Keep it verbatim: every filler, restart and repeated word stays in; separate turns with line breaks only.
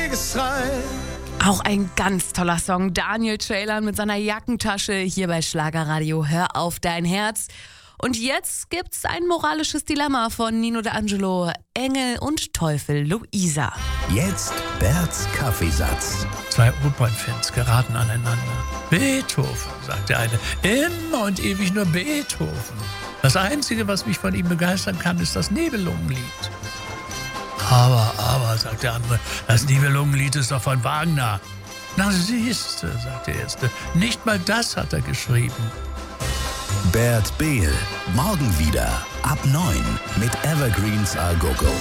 Kriegsschrei.
Auch ein ganz toller Song. Daniel Ceylan mit seiner Jackentasche hier bei Schlagerradio. Hör auf dein Herz. Und jetzt gibt's ein moralisches Dilemma von Nino D'Angelo. Engel und Teufel, Luisa.
Jetzt Berts Kaffeesatz.
Zwei Opernfans geraten aneinander. Beethoven, sagt der eine. Immer und ewig nur Beethoven. Das Einzige, was mich von ihm begeistern kann, ist das Nibelungenlied. Aber, aber, sagt der andere, das Nibelungenlied ist doch von Wagner. Na siehste, sagt der Erste, nicht mal das hat er geschrieben.
Bert Behl, morgen wieder ab neun mit Evergreens A Go Go.